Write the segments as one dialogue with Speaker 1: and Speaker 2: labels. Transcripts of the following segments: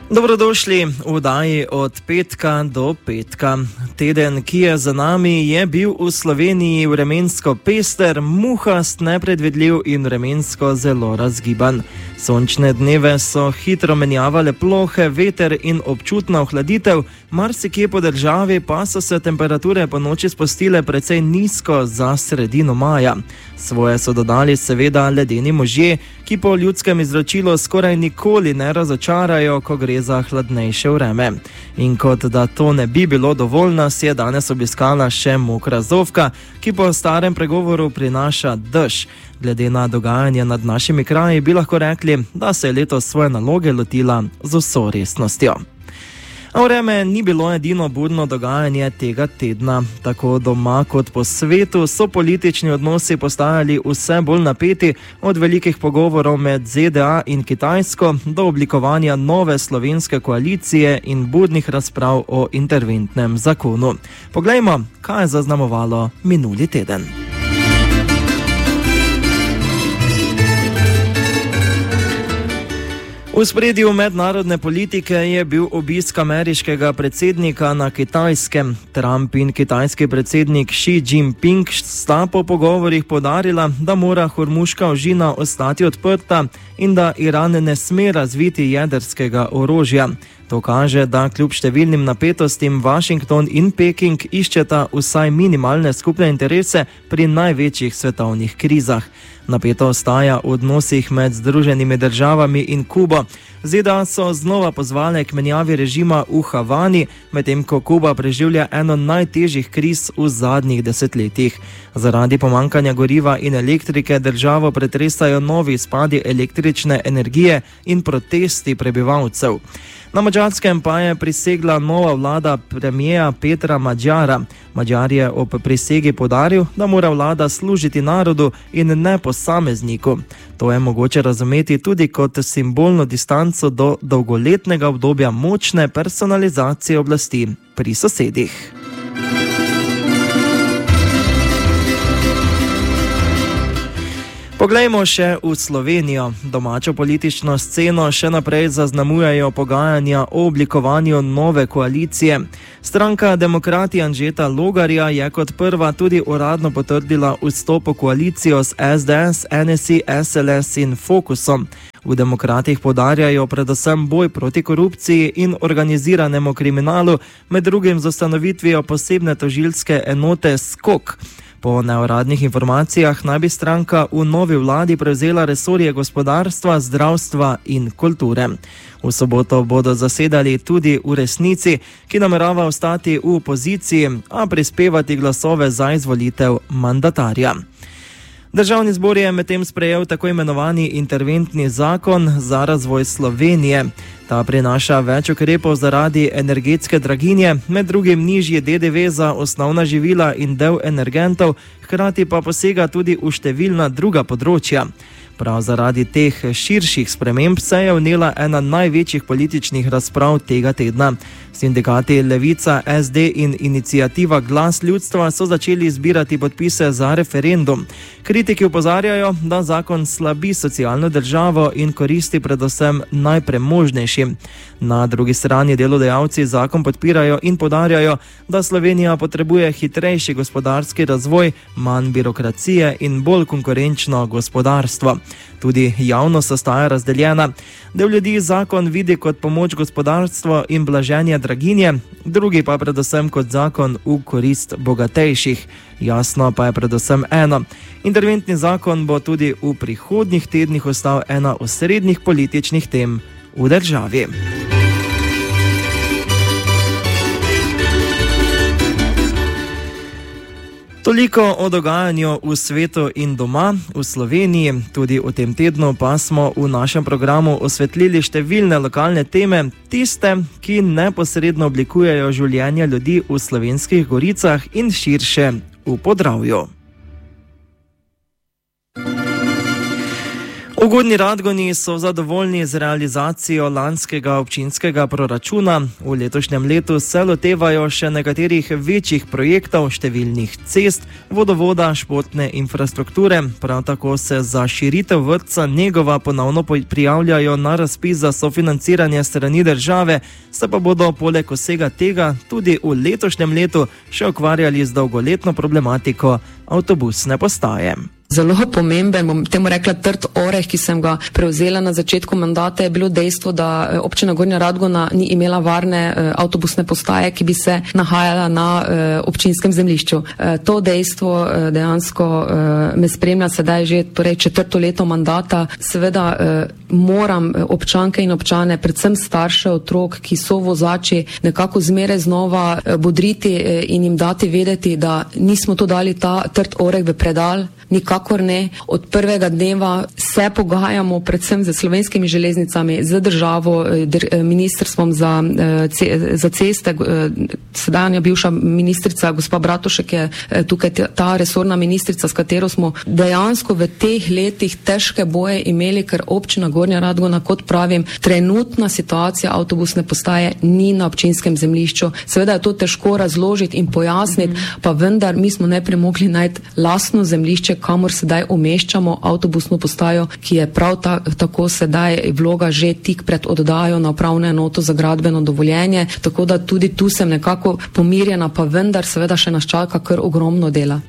Speaker 1: Dobrodošli v oddaji od petka do petka. Teden, ki je za nami, je bil v Sloveniji vremensko pester, muhast, nepredvidljiv in vremensko zelo razgiban. Sončne dneve so hitro menjavale plohe, veter in občutna ohladitev, marsikje po državi pa so se temperature po noči spustile precej nizko za sredino maja. Svoje so dodali seveda ledeni možje, ki po ljudskem izročilu skoraj nikoli ne razočarajo, ko gre za hladnejše vreme. In kot da to ne bi bilo dovolj, nas je danes obiskala še mokra zofka, ki po starem pregovoru prinaša dež. Glede na dogajanje nad našimi kraji bi lahko rekli, da se je letos svoje naloge lotila z vso resnostjo. A vreme ni bilo edino burno dogajanje tega tedna. Tako doma kot po svetu so politični odnosi postajali vse bolj napeti, od velikih pogovorov med ZDA in Kitajsko do oblikovanja nove slovenske koalicije in burnih razprav o interventnem zakonu. Poglejmo, kaj je zaznamovalo minuli teden. V ospredju mednarodne politike je bil obisk ameriškega predsednika na Kitajskem. Trump in kitajski predsednik Xi Jinping sta po pogovorih poudarila, da mora Hormuška ožina ostati odprta in da Iran ne sme razviti jedrskega orožja. To kaže, da kljub številnim napetostim Washington in Peking iščeta vsaj minimalne skupne interese pri največjih svetovnih krizah. Napeto ostaja v odnosih med Združenimi državami in Kubo. ZDA so znova pozvale k menjavi režima v Havani, medtem ko Kuba preživlja eno najtežjih kriz v zadnjih desetletjih. Zaradi pomanjkanja goriva in elektrike državo pretresajo novi izpadi električne energije in protesti prebivalcev. Na Madžarskem pa je prisegla nova vlada premijera Petra Madjara. Madjar je ob prisegi poudaril, da mora vlada služiti narodu in ne posamezniku. To je mogoče razumeti tudi kot simbolno distanco do dolgoletnega obdobja močne personalizacije oblasti pri sosedih. Poglejmo še v Slovenijo. Domačo politično sceno še naprej zaznamujejo pogajanja o oblikovanju nove koalicije. Stranka Demokrati Anžeta Logarja je kot prva tudi uradno potrdila vstop v koalicijo s SDS, NSI, SLS in Fokusom. V Demokratih poudarjajo predvsem boj proti korupciji in organiziranemu kriminalu, med drugim z ustanovitvijo posebne tožilske enote SKOK. Po neuradnih informacijah naj bi stranka v novi vladi prevzela resorje gospodarstva, zdravstva in kulture. V soboto bodo zasedali tudi v Resnici, ki namerava ostati v opoziciji, a prispevati glasove za izvolitev mandatarja. Državni zbor je medtem sprejel tako imenovani interventni zakon za razvoj Slovenije. Ta prinaša več ukrepov zaradi energetske draginje, med drugim nižji DDV za osnovna živila in del energentov, hkrati pa posega tudi v številna druga področja. Prav zaradi teh širših sprememb se je vnela ena največjih političnih razprav tega tedna. Sindikati Levica, SD in iniciativa Glas ljudstva so začeli zbirati podpise za referendum. Kritiki opozarjajo, da zakon slabi socialno državo in koristi predvsem najpremožnejšim. Na drugi strani delodajalci zakon podpirajo in poudarjajo, da Slovenija potrebuje hitrejši gospodarski razvoj, manj birokracije in bolj konkurenčno gospodarstvo. Tudi javnost ostaja razdeljena. Del ljudi zakon vidi kot pomoč gospodarstvu in blaženje draginje, drugi pa predvsem kot zakon v korist bogatejših. Jasno pa je predvsem eno. Interventni zakon bo tudi v prihodnjih tednih ostal ena osrednjih političnih tem v državi. Toliko o dogajanju v svetu in doma, v Sloveniji. Tudi v tem tednu pa smo v našem programu osvetlili številne lokalne teme, tiste, ki neposredno oblikujejo življenje ljudi v Slovenskih goricah in širše v Podravju. V Gornji Radgoni so zadovoljni z realizacijo lanskega občinskega proračuna. V letošnjem letu se lotevajo še nekaterih večjih projektov, številnih cest, vodovoda, športne infrastrukture. Prav tako se za širitev vrtca Negova ponovno prijavljajo na razpis za sofinanciranje strani države, se pa bodo poleg vsega tega tudi v letošnjem letu še ukvarjali z dolgoletno problematiko avtobusne postaje.
Speaker 2: Zelo pomemben, bom temu rekla trd oreh, ki sem ga prevzela na začetku mandata, je bilo dejstvo, da občina Gornja Radgona ni imela varne avtobusne postaje, ki bi se nahajala na občinskem zemljišču. To dejstvo dejansko me spremlja sedaj že četrto leto mandata. Seveda moram občanke in občane, predvsem starše otrok, ki so vozači, nekako zmeraj znova bodriti in jim dati vedeti, da nismo to dali ta trd oreh v predal. Nikakor ne. Od prvega dneva se pogajamo predvsem z Slovenskimi železnicami, z državo, ministrstvom za ceste. Sedanja bivša ministrica, gospa Bratušek, je tukaj ta resorna ministrica, s katero smo dejansko v teh letih težke boje imeli, ker občina Gornja Radgona, kot pravim, trenutna situacija avtobusne postaje ni na občinskem zemljišču. Seveda je to težko razložiti in pojasniti, pa vendar mi smo najprej mogli najti lastno zemljišče, kamor sedaj umeščamo avtobusno postajo, ki je prav tako sedaj vloga že tik pred oddajo na upravno enoto za gradbeno dovoljenje, tako da tudi tu sem nekako pomirjena, pa vendar seveda še nas čaka kar ogromno dela.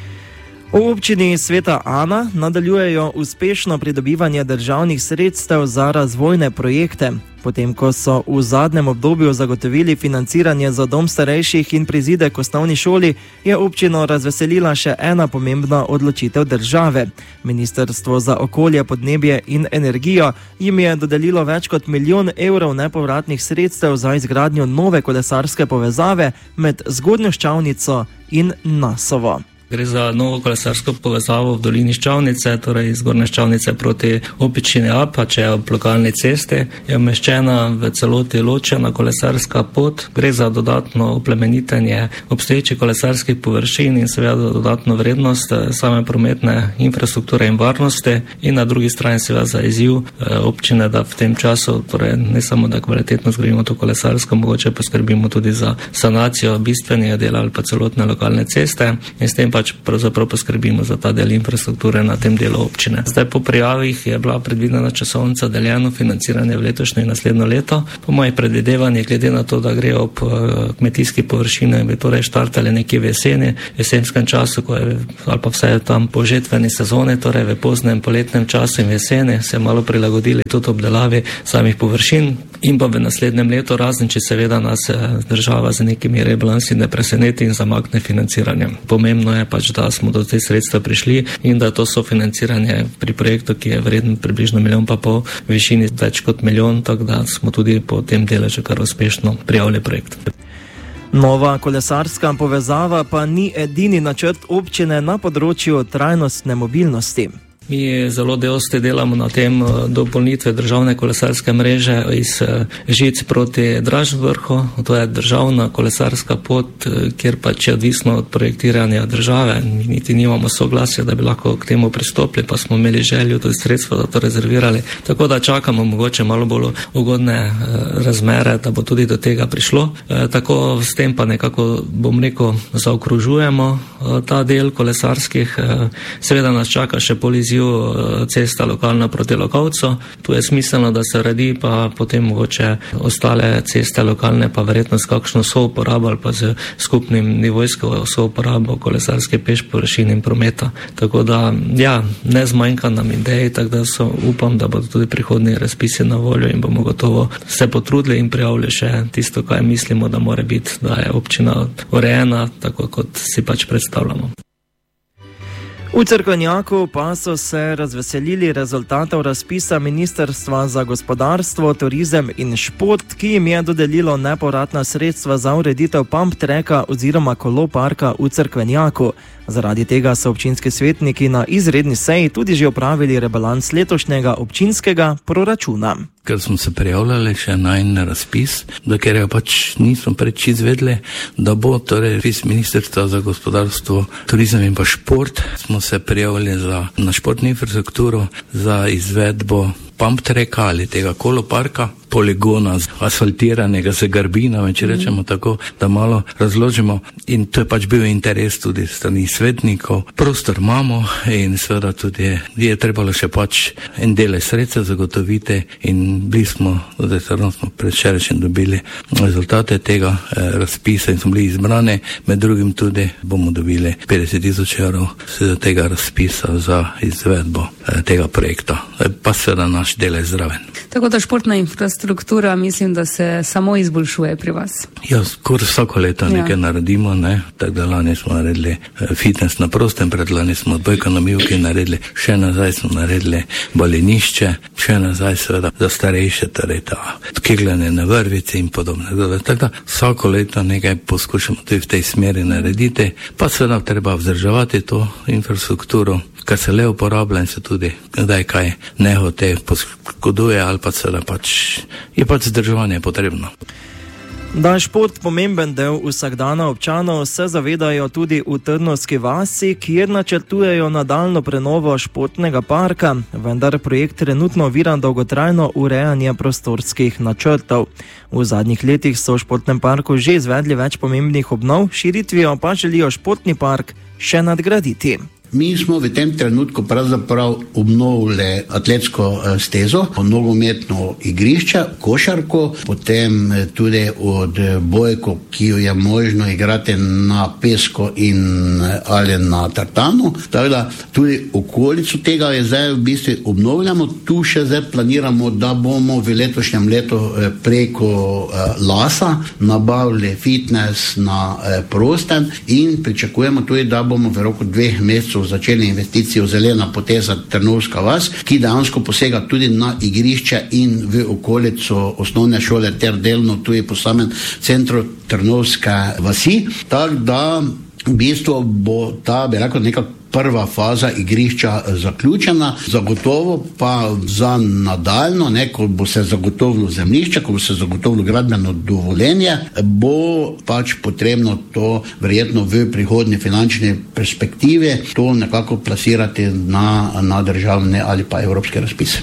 Speaker 1: V občini Sveta Ana nadaljujejo uspešno pridobivanje državnih sredstev za razvojne projekte. Potem, ko so v zadnjem obdobju zagotovili financiranje za dom starejših in prizidek k osnovni šoli, je občino razveselila še ena pomembna odločitev države. Ministrstvo za okolje, podnebje in energijo jim je dodelilo več kot 1 milijon evrov nepovratnih sredstev za izgradnjo nove kolesarske povezave med Zgornjo Ščavnico in Nasovo.
Speaker 3: Gre za novo kolesarsko povezavo v dolini Ščavnice, torej iz Zgornje Ščavnice proti občini Apače ob lokalni cesti. Je umeščena v celoti ločena kolesarska pot. Gre za dodatno oplemenitenje obstoječih kolesarskih površin in seveda dodatno vrednost same prometne infrastrukture in varnosti. In na drugi strani seveda za izziv občine, da v tem času, torej ne samo da kvalitetno zgradimo to kolesarsko, mogoče poskrbimo tudi za sanacijo bistvenega dela ali pa celotne lokalne ceste in s tem pravzaprav poskrbimo za ta del infrastrukture na tem delu občine. Zdaj po prijavih je bila predvidena časovnica deljeno financiranje v letošnje in naslednjo leto. Po mojih predvidevanjih, glede na to, da gre ob kmetijski površini, bi torej štartali nekje v jesenskem času, ko je, ali pa vse tam po žetveni sezoni, torej v poznem poletnem času in v jeseni, se malo prilagodili tudi obdelavi samih površin in pa v naslednjem letu, razen če seveda nas država z nekimi rebalansi ne preseneti in zamakne financiranje. Pomembno je da smo do teh sredstev prišli in da je to sofinanciranje pri projektu, ki je vreden približno 1,5 milijona, v višini več kot 1 milijon, tako da smo tudi po tem deležu kar uspešno prijavili projekt.
Speaker 1: Nova kolesarska povezava pa ni edini načrt občine na področju trajnostne mobilnosti.
Speaker 3: Mi zelo dosti delamo na tem dopolnitve državne kolesarske mreže iz Žic proti Dražvrhu. To je državna kolesarska pot, kjer pač je odvisno od projektiranja države. Niti nimamo soglasja, da bi lahko k temu pristopili, pa smo imeli željo tudi sredstva, da to rezervirali. Tako da čakamo mogoče malo bolj ugodne razmere, da bo tudi do tega prišlo. Tako s tem pa nekako, bom rekel, zaokrožujemo ta del kolesarskih. Seveda nas čaka še poliziv cesta lokalna proti Lokovcu. Tu je smiselno, da se redi, pa potem mogoče ostale ceste lokalne pa verjetno s kakšno souporabo ali pa z skupnim nivojsko souporabo kolesarske peš površin in prometa. Tako da, ja, ne zmanjka nam idej, tako da upam, da bodo tudi prihodnji razpisi na voljo in bomo gotovo se potrudili in prijavili še tisto, kaj mislimo, da mora biti, da je občina urejena, tako kot si pač predstavljamo.
Speaker 1: V Cerkvenjaku pa so se razveselili rezultatov razpisa Ministrstva za gospodarstvo, turizem in šport, ki jim je dodelilo nepovratna sredstva za ureditev pump tracka oziroma koloparka v Cerkvenjaku. Zaradi tega so občinski svetniki na izredni seji tudi že opravili rebalans letošnjega občinskega proračuna.
Speaker 4: Ker smo se prijavljali še na en razpis, da ker jo pač nismo preč izvedli, da bo torej razpis Ministrstva za gospodarstvo, turizem in pa šport, smo smo se prijavili na športno infrastrukturo za izvedbo pump tracka ali tega koloparka, poligona asfaltiranega z garbinami, če rečemo tako, da malo razložimo. In to je pač bil interes tudi strani svetnikov. Prostor imamo in seveda tudi je trebalo še pač en del sredstev zagotoviti in bili smo predvčerajšnjim dobili rezultate tega razpisa in smo bili izbrani. Med drugim tudi bomo dobili 50,000 evrov z tega razpisa za izvedbo tega projekta. Pa seveda naš del je zraven.
Speaker 2: Tako da športna infrastruktura, mislim, da se samo izboljšuje pri vas.
Speaker 4: Ja, skoraj vsako leto nekaj naredimo, ne. Tako da lani smo naredili fitness na prostem, predlani smo odbojko na mivki naredili, še nazaj smo naredili balinišče, še nazaj seveda za starejše, torej ta kegljanje na vrvici in podobno. Tako da vsako leto nekaj poskušamo tudi v tej smeri narediti, pa seveda treba vzdrževati to infrastrukturo, kar se le uporablja in se tudi kdaj kaj nehote poškoduje ali pa seveda je vzdrževanje potrebno.
Speaker 1: Da je šport pomemben del vsakdana občanov, se zavedajo tudi v Trnovski vasi, kjer načrtujejo nadaljnjo prenovo športnega parka, vendar projekt trenutno ovira dolgotrajno urejanje prostorskih načrtov. V zadnjih letih so v športnem parku že izvedli več pomembnih obnov, širitvijo pa želijo športni park še nadgraditi.
Speaker 5: Mi smo v tem trenutku pravzaprav obnovili atletsko stezo, nogometno igrišče, košarko, potem tudi odbojko, ki jo je možno igrati na pesku in ali na tartanu. Tako da tudi okolico tega je zdaj v bistvu obnovljamo. Tu še zdaj planiramo, da bomo v letošnjem letu preko Lasa nabavili fitness na prostem in pričakujemo tudi, da bomo v roku 2 mesecev začeli investicijo Zelena poteza Trnovska vas, ki dejansko posega tudi na igrišče in v okolico osnovne šole ter delno tudi po samem centru Trnovske vasi. Tako da v bistvu bo ta, bi rekel, neka prva faza igrišča zaključena, zagotovo pa za nadaljno, ko bo se zagotovilo zemljišče, ko bo se zagotovilo gradbeno dovoljenje, bo pač potrebno to verjetno v prihodnji finančni perspektivi to nekako plasirati na državne ali pa evropske razpise.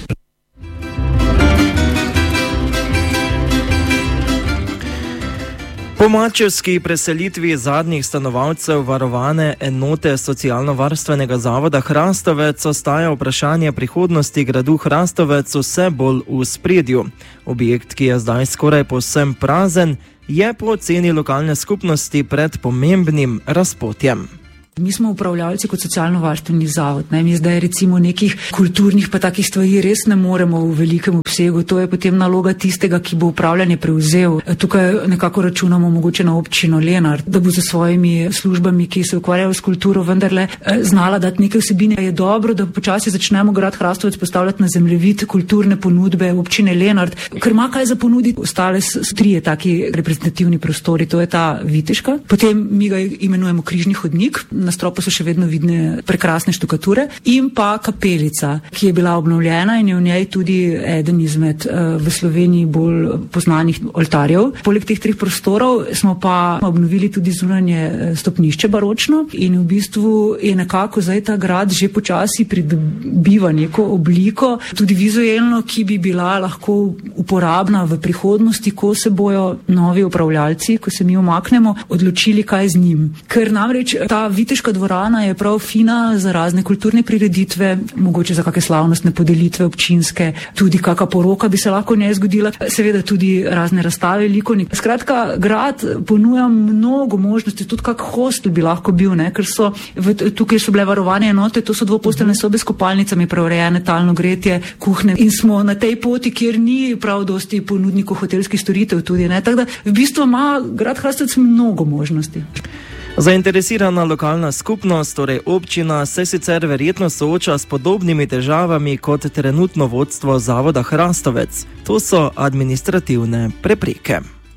Speaker 1: Po mačevski preselitvi zadnjih stanovalcev varovane enote socialno-varstvenega zavoda Hrastovec ostaja vprašanje prihodnosti gradu Hrastovec vse bolj v spredju. Objekt, ki je zdaj skoraj povsem prazen, je po oceni lokalne skupnosti pred pomembnim razpotjem.
Speaker 6: Mi smo upravljalci kot socialno-varstveni zavod. Mi zdaj recimo nekih kulturnih pa takih stvari res ne moremo v velikem obsegu. To je potem naloga tistega, ki bo upravljanje prevzel. Tukaj nekako računamo mogoče na občino Lenart, da bo za svojimi službami, ki se ukvarjajo s kulturo, vendarle znala dati neke vsebine. Je dobro, da počasi začnemo grad Hrastovec postavljati na zemljevid kulturne ponudbe občine Lenart, ker ima kaj za ponuditi. Ostale so 3 taki reprezentativni prostori, to je ta Viteška. Potem mi ga imenujemo križni hodnik. Na stropu so še vedno vidne prekrasne štukature in pa kapelica, ki je bila obnovljena in je v njej tudi eden izmed v Sloveniji bolj poznanih oltarjev. Poleg teh 3 prostorov smo pa obnovili tudi zunanje stopnišče baročno in v bistvu je nekako zdaj ta grad že počasi pridobiva neko obliko, tudi vizualno, ki bi bila lahko uporabna v prihodnosti, ko se bojo novi upravljalci, ko se mi umaknemo, odločili, kaj z njim. Ker namreč ta Viteška dvorana je prav fina za razne kulturne prireditve, mogoče za kakšne slavnostne podelitve občinske, tudi kakšna poroka bi se lahko v njej zgodila, seveda tudi razne razstave likovnih. Skratka, grad ponuja mnogo možnosti, tudi kak hostel bi lahko bil, ker so tukaj so bile varovane enote, to so dvoposteljne sobe s kopalnicami, preurejene talno gretje, kuhne in smo na tej poti, kjer ni prav dosti ponudnikov hotelskih storitev tudi, Tako da v bistvu ima grad Hrastovec mnogo možnosti.
Speaker 1: Zainteresirana lokalna skupnost, torej občina, se sicer verjetno sooča s podobnimi težavami kot trenutno vodstvo zavoda Hrastovec. To so administrativne prepreke.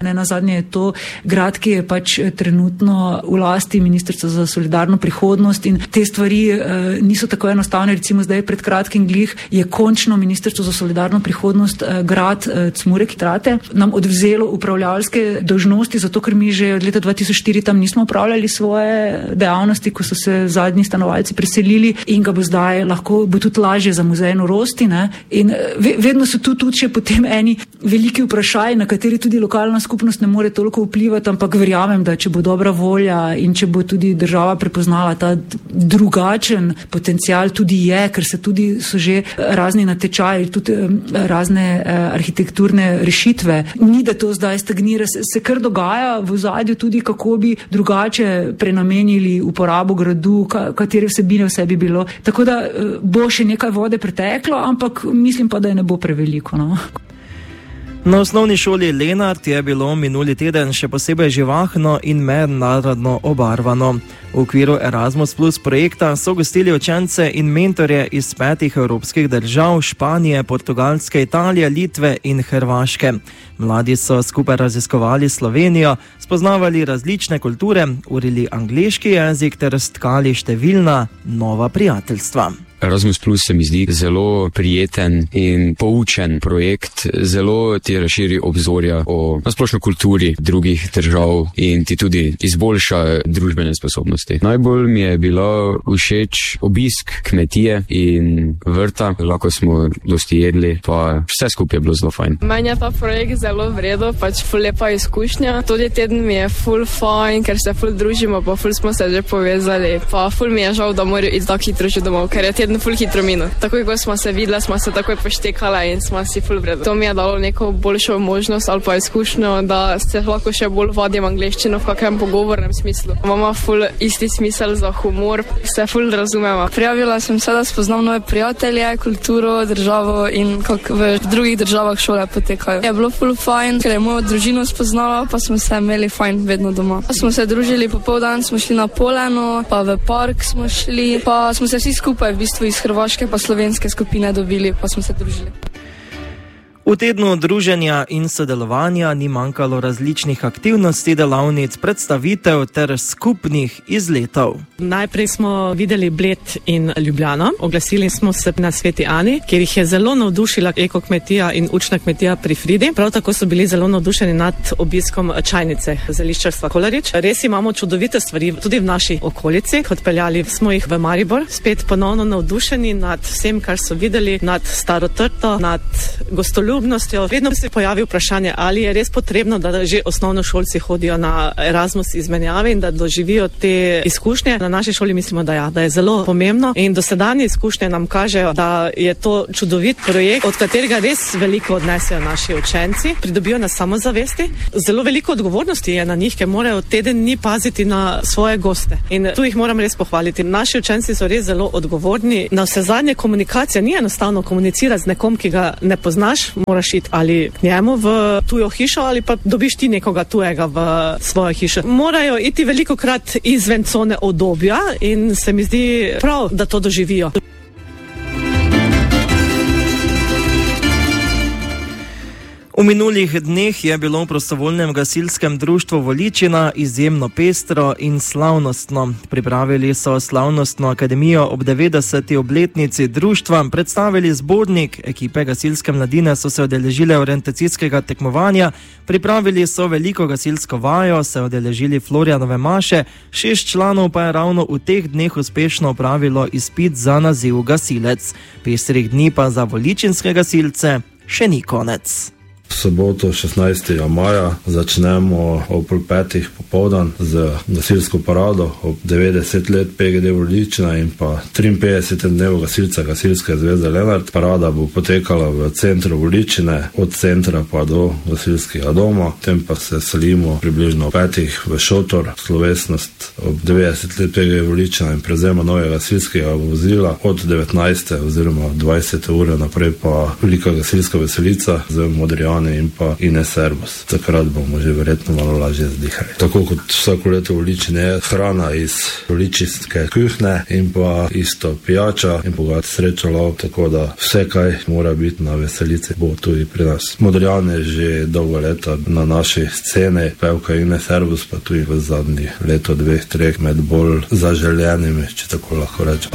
Speaker 6: Nenazadnje je to grad, ki je pač trenutno v lasti Ministrstva za solidarno prihodnost in te stvari niso tako enostavne. Recimo zdaj pred kratkim glih je končno Ministrstvo za solidarno prihodnost grad Cmurek Trate nam odvzelo upravljalske dolžnosti, zato ker mi že od leta 2004 tam nismo upravljali svoje dejavnosti, ko so se zadnji stanovalci preselili in ga bo zdaj lahko, bo tudi lažje za muzej norosti, ne? In vedno so tu tudi še potem eni veliki vprašaj, na kateri tudi lokalna skupnost ne more toliko vplivati, ampak verjamem, da če bo dobra volja in če bo tudi država prepoznala ta drugačen potencial, tudi je, ker se tudi so že razni natečaji, tudi razne arhitekturne rešitve. Ni, da to zdaj stagnira, se kar dogaja v ozadju tudi, kako bi drugače prenamenili uporabo gradu, katere vsebine vse bi bilo. Tako da bo še nekaj vode preteklo, ampak mislim pa, da je ne bo preveliko. No?
Speaker 1: Na osnovni šoli Lenart je bilo minuli teden še posebej živahno in mednarodno obarvano. V okviru Erasmus Plus projekta so gostili učence in mentorje iz 5 evropskih držav, Španije, Portugalske, Italije, Litve in Hrvaške. Mladi so skupaj raziskovali Slovenijo, spoznavali različne kulture, urili angleški jezik ter stkali številna nova prijateljstva.
Speaker 7: Erasmus Plus se mi zdi zelo prijeten in poučen projekt, zelo ti razširi obzorja o nasplošno kulturi drugih držav in ti tudi izboljša družbene sposobnosti. Najbolj mi je bilo všeč obisk kmetije in vrta, lahko smo dosti jedli, pa vse skupaj je bilo zelo fajn.
Speaker 8: Meni je ta projekt zelo vredo, pač ful lepa izkušnja. Tudi teden mi je ful fajn, ker se ful družimo, pa ful smo se že povezali, pa ful mi je žal, da morajo iti tako hitro že domov, ker je teden ful hitro minil. Takoj, ko smo se videli, smo se takoj poštekali in smo si ful vredo. To mi je dalo neko boljšo možnost ali pa izkušnjo, da se lahko še bolj vadim angleščino v kakem pogovornem smislu. Imamo ful isti smisel za humor, se ful razumemo.
Speaker 9: Prijavila sem se, da spoznam nove prijatelje, kulturo, državo in kako v drugih državah šole potekajo. Je bilo ful fajn, ker je mojo družino spoznala, pa smo se imeli fajn vedno doma. Smo se družili popoldan, smo šli na Poleno, pa v park smo šli, pa smo se vsi skupaj v bistvu iz hrvaške pa slovenske skupine dobili, pa smo se družili.
Speaker 1: V tednu druženja in sodelovanja ni manjkalo različnih aktivnosti, delavnic, predstavitev ter skupnih izletov.
Speaker 10: Najprej smo videli Bled in Ljubljano. Oglasili smo se na Sveti Ani, kjer jih je zelo navdušila ekokmetija in učna kmetija pri Fridi. Prav tako so bili zelo navdušeni nad obiskom čajnice zeliščarstva Kolarič. Res imamo čudovite stvari tudi v naši okolici. Odpeljali smo jih v Maribor, spet ponovno navdušeni nad vsem, kar so videli, nad Staro Trto, nad gostoljubnostjo. Vedno se pojavi vprašanje, ali je res potrebno, da že osnovnošolci hodijo na Erasmus izmenjave in da doživijo te izkušnje. Na naši šoli mislimo, da je zelo pomembno in dosedanje izkušnje nam kažejo, da je to čudovit projekt, od katerega res veliko odnesejo naši učenci, pridobijo na samozavesti. Zelo veliko odgovornosti je na njih, ker morajo teden dni paziti na svoje goste. In tu jih moram res pohvaliti. Naši učenci so res zelo odgovorni. Na vsezadnje komunikacija ni enostavno komunicirati z nekom, ki ga ne poznaš, moraš iti ali k njemu v tujo hišo ali pa dobiš ti nekoga tujega v svojo hišo. Morajo iti velikokrat izven cone obdobja in se mi zdi prav, da to doživijo.
Speaker 1: V minulih dneh je bilo v prostovoljnem gasilskem društvu Voličina izjemno pestro in slavnostno. Pripravili so slavnostno akademijo ob 90. obletnici društva, predstavili zbornik, ekipe gasilske mladine so se udeležile orientacijskega tekmovanja, pripravili so veliko gasilsko vajo, se udeležili Florjanove maše, 6 članov pa je ravno v teh dneh uspešno opravilo izpit za naziv gasilec. Pestrih dni pa za voličinske gasilce še ni konec.
Speaker 11: V soboto 16. maja začnemo ob 5. popoldan z gasilsko parado ob 90 let PGD Voličina in pa 53. dnevu gasilca Gasilske zveze Lenart. Parada bo potekala v centru Voličine, od centra pa do gasilskega doma. Potem pa se selimo približno 5. v šotor, slovesnost ob 90 let PGD Voličina in prevzema novega gasilskega vozila. Od 19. oziroma 20. ure naprej pa velika gasilska veselica z modrijani Modeljani in pa Ines Servus. Takrat bomo že verjetno malo lažje zdihali. Tako kot vsako leto v Ličini je hrana iz ličinske kuhne in pa isto pijača in bogat srečalo, tako da vse, kaj mora biti na veselici, bo tudi pri nas. Modeljani že dolgo leta na naši sceni, pevka Ines Servus pa tudi v zadnjih leto, 2-3 med bolj zaželjenimi, če tako lahko rečem.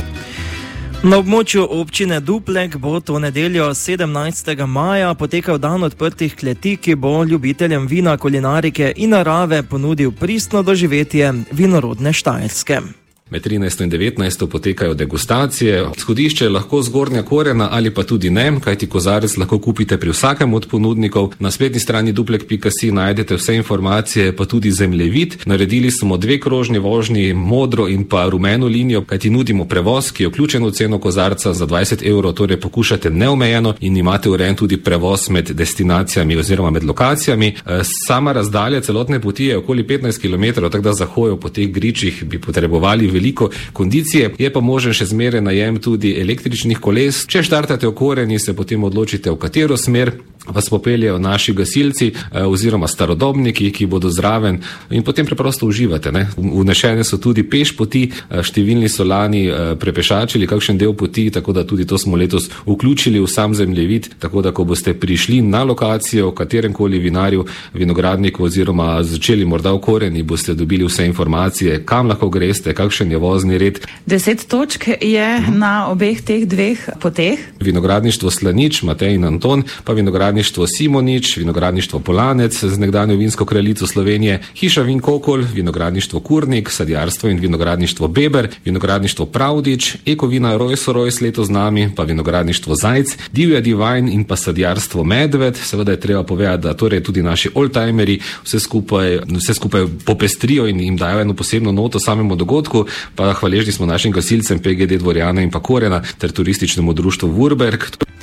Speaker 1: Na območju občine Duplek bo to nedeljo 17. maja potekal dan odprtih kleti, ki bo ljubiteljem vina, kulinarike in narave ponudil pristno doživetje vinorodne Štajerske.
Speaker 12: Med 13. in 19. potekajo degustacije. Izhodišče je lahko Zgornja Korena ali pa tudi ne, kajti kozarec lahko kupite pri vsakem od ponudnikov. Na spletni strani duplek.si najdete vse informacije, pa tudi zemljevid. Naredili smo 2 krožni vožnji, modro in pa rumeno linijo, kajti nudimo prevoz, ki je vključen v ceno kozarca za 20 €, torej pokušate neomejeno in imate urejen tudi prevoz med destinacijami oziroma med lokacijami. Sama razdalja celotne poti je okoli 15 km, tako da za hojo po teh gričih bi potrebovali veliko kondicije, je pa možen še zmeraj najem tudi električnih koles. Če štartate v Koreni, se potem odločite, v katero smer vas popeljejo naši gasilci oziroma starodobniki, ki bodo zraven in potem preprosto uživate. Vnešene so tudi peš poti, številni so lani prepešačili kakšen del poti, tako da tudi to smo letos vključili v sam zemljevid, tako da ko boste prišli na lokacijo v kateremkoli vinarju, vinogradniku oziroma začeli morda v Koreni, boste dobili vse informacije, kam lahko greste, kakšen je vozni red.
Speaker 13: 10 točk je na obeh teh 2 poteh.
Speaker 12: Vinogradništvo Slanič, Matej in Anton, pa vinogradništvo Simonič, vinogradništvo Polanec z nekdanjo vinsko kraljico Slovenije, hiša Vin Kokol, vinogradništvo Kurnik, sadjarstvo in vinogradništvo Beber, vinogradništvo Pravdič, ekovina Rojso Rojs leto z nami, pa vinogradništvo Zajc, Divja Divajn in pa sadjarstvo Medved. Seveda je treba povedati, da torej tudi naši oldtimeri vse skupaj popestrijo in jim dajo eno posebno noto samemu dogodku, pa hvaležni smo našim gasilcem PGD Dvorjana in pa Korena ter turističnemu društvu Vurberg.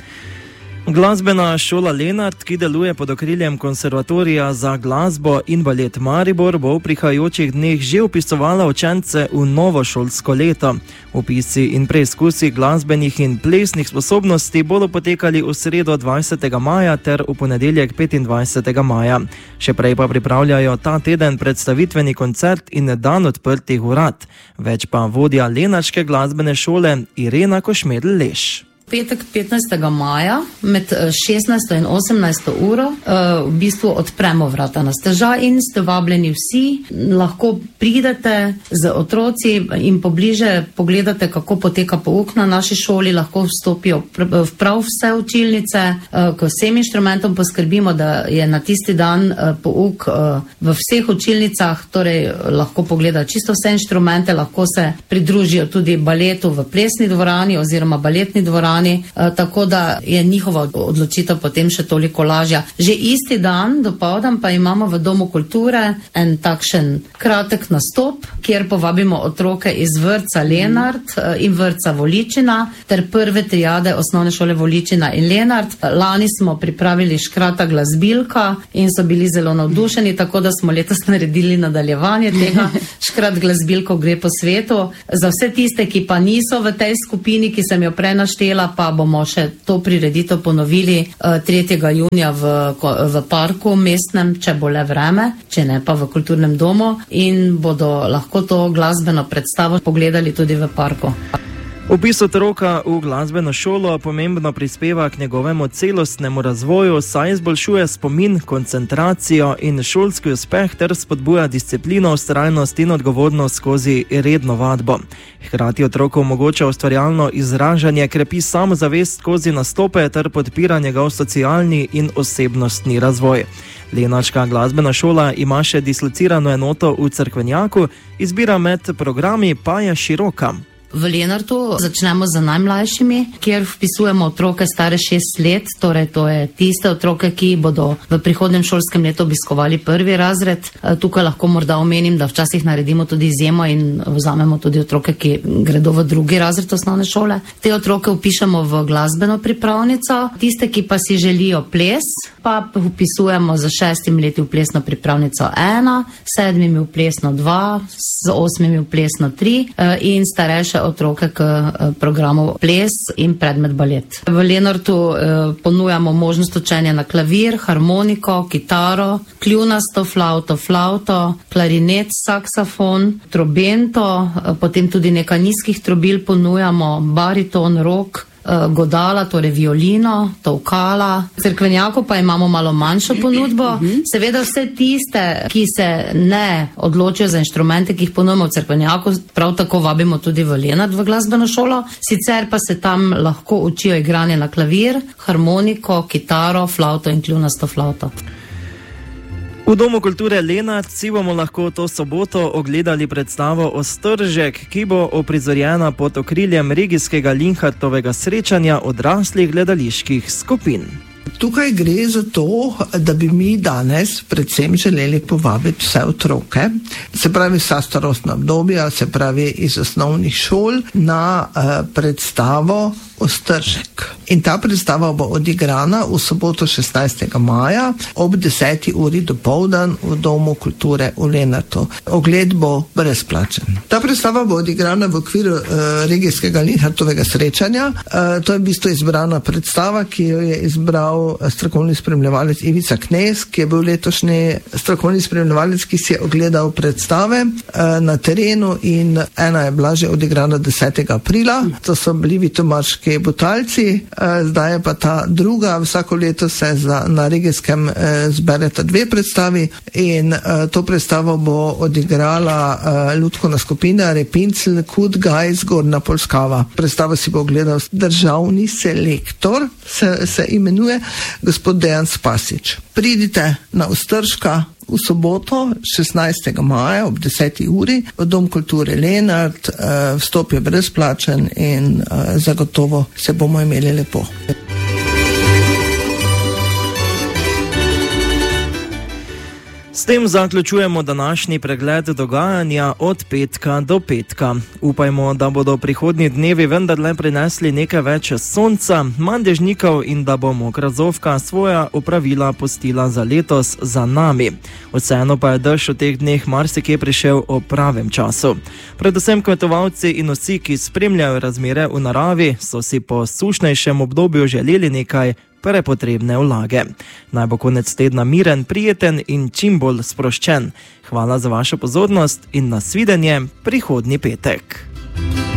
Speaker 1: Glasbena šola Lenart, ki deluje pod okriljem Konservatorija za glasbo in balet Maribor, bo v prihajajočih dneh že vpisovala učence v novo šolsko leto. Vpisi in preizkusi glasbenih in plesnih sposobnosti bodo potekali v sredo 20. maja ter v ponedeljek 25. maja. Še prej pa pripravljajo ta teden predstavitveni koncert in dan odprtih vrat. Več pa vodja lenarške glasbene šole Irena Košmedl-Leš.
Speaker 14: Petek 15. maja med 16. in 18. uro v bistvu odpremo vrata na stežaj in ste vabljeni vsi, lahko pridete z otroci in pobliže pogledate, kako poteka pouk na naši šoli, lahko vstopijo v prav vse učilnice, k vsem inštrumentom poskrbimo, da je na tisti dan pouk v vseh učilnicah, torej lahko pogledajo čisto vse inštrumente, lahko se pridružijo tudi baletu v plesni dvorani oziroma baletni dvorani, tako da je njihova odločitev potem še toliko lažja. Že isti dan dopoldan pa imamo v Domu kulture en takšen kratek nastop, kjer povabimo otroke iz vrtca Lenart in vrtca Voličina ter prve triade osnovne šole Voličina in Lenart. Lani smo pripravili škrata glasbilka in so bili zelo navdušeni, tako da smo letos naredili nadaljevanje tega. Škrat glasbilko gre po svetu. Za vse tiste, ki pa niso v tej skupini, ki sem jo prej naštela, pa bomo še to prireditev ponovili 3. junija v parku mestnem, če bo le vreme, če ne pa v kulturnem domu, in bodo lahko to glasbeno predstavo pogledali tudi v parku.
Speaker 1: Vpis otroka v glasbeno šolo pomembno prispeva k njegovemu celostnemu razvoju, saj izboljšuje spomin, koncentracijo in šolski uspeh ter spodbuja disciplino, vztrajnost in odgovornost skozi redno vadbo. Hkrati otroku omogoča ustvarjalno izražanje, krepi samozavest skozi nastope ter podpira njegov socialni in osebnostni razvoj. Lenarška glasbena šola ima še dislocirano enoto v Cerkvenjaku, izbira med programi pa je široka.
Speaker 14: V Lenartu začnemo z najmlajšimi, kjer vpisujemo otroke stare 6 let, torej to je tiste otroke, ki bodo v prihodnjem šolskem letu obiskovali 1. razred. Tukaj lahko morda omenim, da včasih naredimo tudi izjemo in vzamemo tudi otroke, ki gredo v 2. razred osnovne šole. Te otroke vpišemo v glasbeno pripravnico, tiste, ki pa si želijo ples, pa vpisujemo za 6 leti v plesno pripravnico 1, 7 v plesno 2, z 8 v plesno 3 in starejše otroke k programu ples in predmet balet. V Lenartu ponujamo možnost učenja na klavir, harmoniko, kitaro, kljunasto, flauto, klarinet, saksofon, trobento, potem tudi nekaj nizkih trobil ponujamo, bariton, rok, godala, torej violino, tolkala. Cerkvenjaku pa imamo malo manjšo ponudbo. Seveda vse tiste, ki se ne odločijo za inštrumente, ki jih ponujemo v Cerkvenjaku, prav tako vabimo tudi v Lenart v glasbeno šolo. Sicer pa se tam lahko učijo igranje na klavir, harmoniko, kitaro, flauto in kljunasto flauto.
Speaker 1: V Domu kulture Lenart si bomo lahko to soboto ogledali predstavo Ostržek, ki bo uprizorjena pod okriljem regijskega Linhartovega srečanja odraslih gledaliških skupin.
Speaker 15: Tukaj gre za to, da bi mi danes predvsem želeli povabiti vse otroke, se pravi vsa starostna obdobja, se pravi iz osnovnih šol, na predstavo Ostržek. In ta predstava bo odigrana v soboto 16. maja ob 10. uri dopoldan v Domu kulture v Lenartu. Ogled bo brezplačen. Ta predstava bo odigrana v okviru regijskega Linhartovega srečanja. To je v bistvu izbrana predstava, ki jo je izbral strokovni spremljevalec Ivica Knez, ki je bil letošnji strokovni spremljevalec, ki si je ogledal predstave na terenu, in ena je bila že odigrana 10. aprila. To so bili Vitomarški Butalci, zdaj je pa ta druga. Vsako leto se na regijskem zbereta dve predstavi in to predstavo bo odigrala lutkovna skupina Repincl Kudgaj Zgornja Polskava. Predstavo si bo ogledal državni selektor, se imenuje gospod Dejan Spasič. Pridite na Ostržka v soboto 16. maja ob 10. uri v Dom kulture Lenart. Vstop je brezplačen in zagotovo se bomo imeli lepo.
Speaker 1: S tem zaključujemo današnji pregled dogajanja od petka do petka. Upajmo, da bodo prihodnji dnevi vendarle prinesli nekaj več sonca, manj dežnikov in da bo Mokrazovka svoja opravila pustila za letos za nami. Vseeno pa je dež v teh dneh marsikje prišel o pravem času. Predvsem kmetovalci in vsi, ki spremljajo razmere v naravi, so si po sušnejšem obdobju želeli nekaj prepotrebne vlage. Naj bo konec tedna miren, prijeten in čim bolj sproščen. Hvala za vašo pozornost in nasvidenje prihodnji petek.